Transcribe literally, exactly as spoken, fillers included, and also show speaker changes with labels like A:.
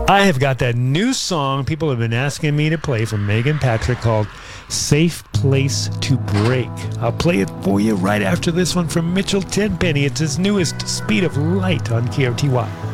A: I have got that new song people have been asking me to play from Megan Patrick called Safe Place to Break. I'll play it for you right after this one from Mitchell Tenpenny. It's his newest Speed of Light on K R T Y.